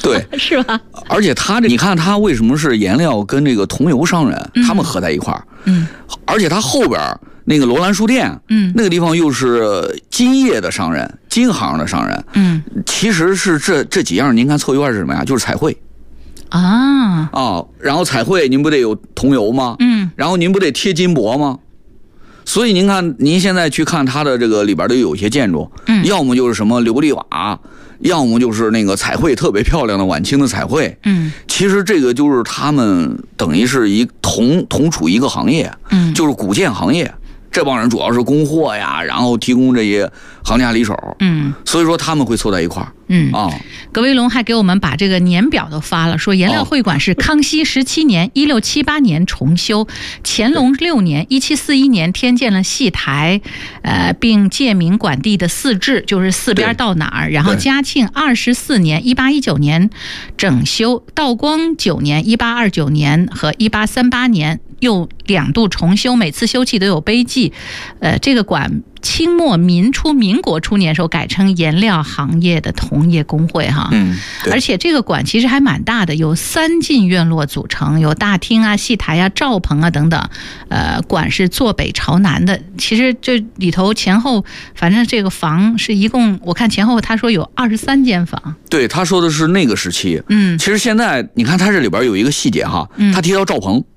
对， 是吧？ 而且你看他为什么是颜料跟这个桐油商人，他们合在一块儿，而且他后边那个罗兰书店，那个地方又是金业的商人，金行的商人，其实是这几样，您看凑一块是什么呀？就是彩绘。然后彩绘您不得有桐油吗？然后您不得贴金箔吗？所以您看，您现在去看它的这个里边的有些建筑，要么就是什么琉璃瓦，要么就是那个彩绘特别漂亮的晚清的彩绘。其实这个就是他们等于是同处一个行业，就是古建行业。这帮人主要是供货呀，然后提供这些行家里手，所以说他们会凑在一块儿。 葛威龙还给我们把这个年表都发了，说颜料会馆是康熙17年1678年重修，乾隆6年1741年添建了戏台，并借名馆地的四制，就是四边到哪儿。然后嘉庆24年1819年整修，道光9年1829年和1838年又2度重修，每次修葺都有碑记。这个馆清末民国初年时候改成颜料行业的同业工会哈，而且这个馆其实还蛮大的，有3进院落组成，有大厅啊、戏台啊、灶棚啊等等。馆是坐北朝南的，其实这里头前后，反正这个房是一共，我看前后他说有23间房。对， 他说的是那个时期。其实现在你看他这里边有一个细节哈，他提到灶棚。